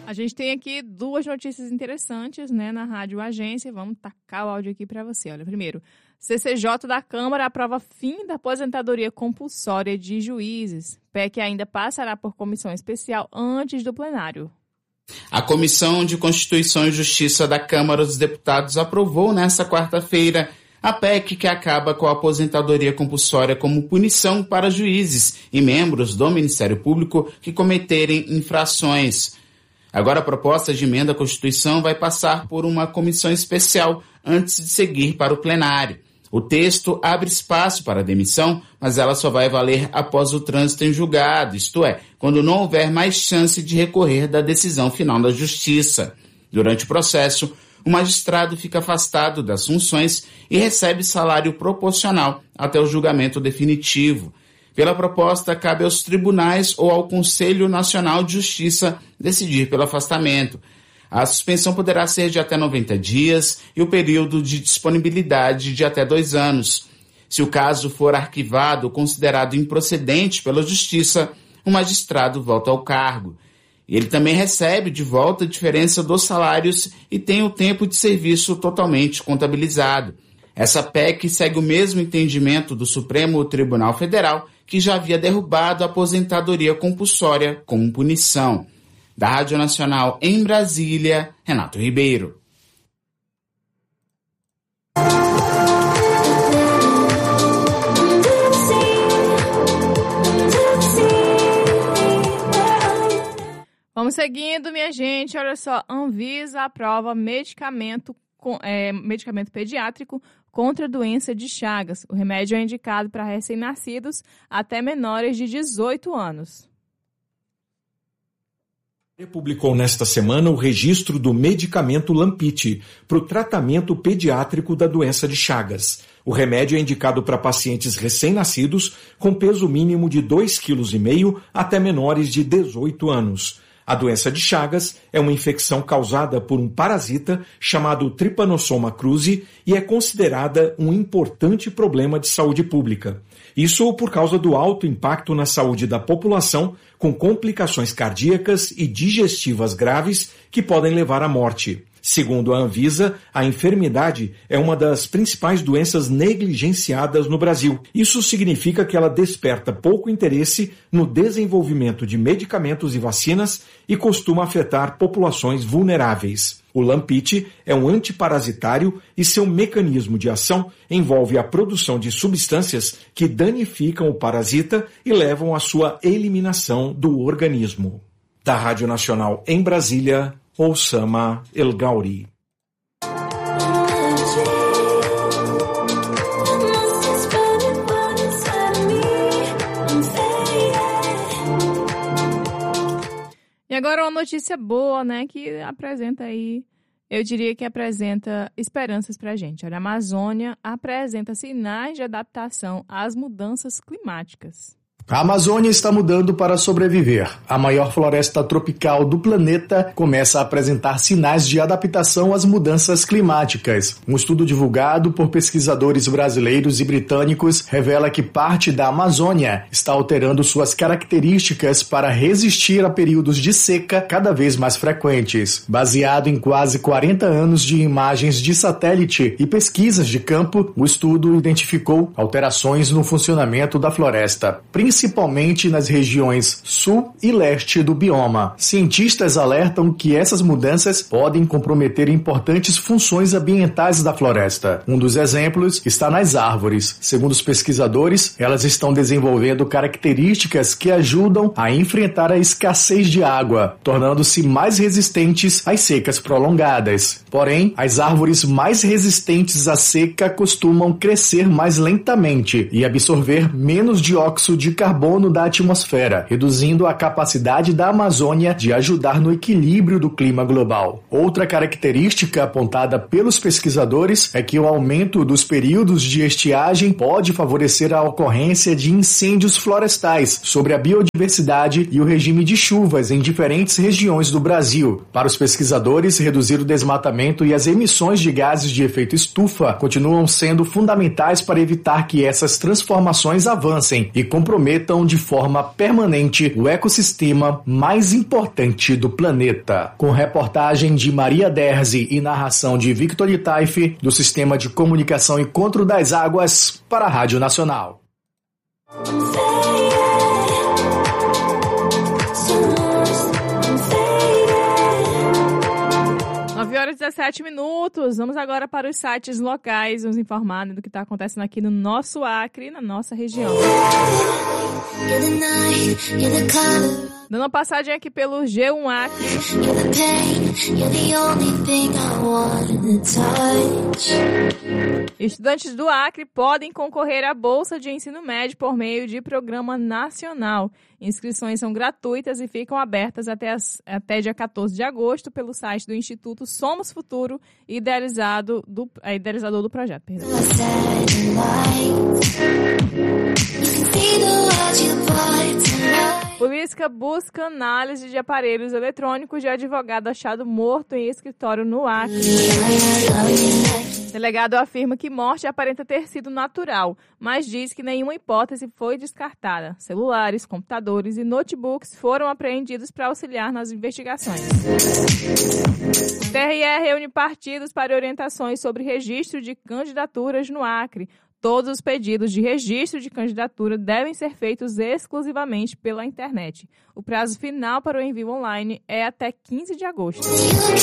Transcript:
A gente tem aqui duas notícias interessantes, né, na Rádio Agência. Vamos tacar o áudio aqui para você. Olha, primeiro, CCJ da Câmara aprova fim da aposentadoria compulsória de juízes. PEC ainda passará por comissão especial antes do plenário. A Comissão de Constituição e Justiça da Câmara dos Deputados aprovou nesta quarta-feira a PEC que acaba com a aposentadoria compulsória como punição para juízes e membros do Ministério Público que cometerem infrações. Agora a proposta de emenda à Constituição vai passar por uma comissão especial antes de seguir para o plenário. O texto abre espaço para a demissão, mas ela só vai valer após o trânsito em julgado, isto é, quando não houver mais chance de recorrer da decisão final da Justiça. Durante o processo, o magistrado fica afastado das funções e recebe salário proporcional até o julgamento definitivo. Pela proposta, cabe aos tribunais ou ao Conselho Nacional de Justiça decidir pelo afastamento. A suspensão poderá ser de até 90 dias e o período de disponibilidade de até 2 anos. Se o caso for arquivado ou considerado improcedente pela Justiça, o magistrado volta ao cargo. Ele também recebe de volta a diferença dos salários e tem o tempo de serviço totalmente contabilizado. Essa PEC segue o mesmo entendimento do Supremo Tribunal Federal, que já havia derrubado a aposentadoria compulsória como punição. Da Rádio Nacional em Brasília, Renato Ribeiro. Vamos seguindo, minha gente. Olha só, Anvisa aprova medicamento pediátrico contra a doença de Chagas. O remédio é indicado para recém-nascidos até menores de 18 anos. Publicou nesta semana o registro do medicamento Lampit para o tratamento pediátrico da doença de Chagas. O remédio é indicado para pacientes recém-nascidos com peso mínimo de 2,5 kg até menores de 18 anos. A doença de Chagas é uma infecção causada por um parasita chamado Trypanosoma cruzi e é considerada um importante problema de saúde pública. Isso por causa do alto impacto na saúde da população, com complicações cardíacas e digestivas graves que podem levar à morte. Segundo a Anvisa, a enfermidade é uma das principais doenças negligenciadas no Brasil. Isso significa que ela desperta pouco interesse no desenvolvimento de medicamentos e vacinas e costuma afetar populações vulneráveis. O Lampit é um antiparasitário e seu mecanismo de ação envolve a produção de substâncias que danificam o parasita e levam à sua eliminação do organismo. Da Rádio Nacional em Brasília, Oussama El Gauri. E agora uma notícia boa, né, que apresenta aí, eu diria que apresenta esperanças pra gente. Olha, a Amazônia apresenta sinais de adaptação às mudanças climáticas. A Amazônia está mudando para sobreviver. A maior floresta tropical do planeta começa a apresentar sinais de adaptação às mudanças climáticas. Um estudo divulgado por pesquisadores brasileiros e britânicos revela que parte da Amazônia está alterando suas características para resistir a períodos de seca cada vez mais frequentes. Baseado em quase 40 anos de imagens de satélite e pesquisas de campo, o estudo identificou alterações no funcionamento da floresta, principalmente nas regiões sul e leste do bioma. Cientistas alertam que essas mudanças podem comprometer importantes funções ambientais da floresta. Um dos exemplos está nas árvores. Segundo os pesquisadores, elas estão desenvolvendo características que ajudam a enfrentar a escassez de água, tornando-se mais resistentes às secas prolongadas. Porém, as árvores mais resistentes à seca costumam crescer mais lentamente e absorver menos dióxido de carbono da atmosfera, reduzindo a capacidade da Amazônia de ajudar no equilíbrio do clima global. Outra característica apontada pelos pesquisadores é que o aumento dos períodos de estiagem pode favorecer a ocorrência de incêndios florestais sobre a biodiversidade e o regime de chuvas em diferentes regiões do Brasil. Para os pesquisadores, reduzir o desmatamento e as emissões de gases de efeito estufa continuam sendo fundamentais para evitar que essas transformações avancem e comprometam comprometam de forma permanente o ecossistema mais importante do planeta. Com reportagem de Maria Derzi e narração de Victor Taif, do Sistema de Comunicação Encontro das Águas, para a Rádio Nacional. 9h17. Vamos agora para os sites locais, nos informar do que está acontecendo aqui no nosso Acre, na nossa região. Dando uma passadinha aqui pelo G1 Acre. Estudantes do Acre podem concorrer à Bolsa de Ensino Médio por meio de programa nacional. Inscrições são gratuitas e ficam abertas até dia 14 de agosto pelo site do Instituto Somos Futuro, idealizador do projeto. Perdão. Polícia busca análise de aparelhos eletrônicos de advogado achado morto em escritório no Acre. Delegado afirma que morte aparenta ter sido natural, mas diz que nenhuma hipótese foi descartada. Celulares, computadores e notebooks foram apreendidos para auxiliar nas investigações. O TRE reúne partidos para orientações sobre registro de candidaturas no Acre. Todos os pedidos de registro de candidatura devem ser feitos exclusivamente pela internet. O prazo final para o envio online é até 15 de agosto.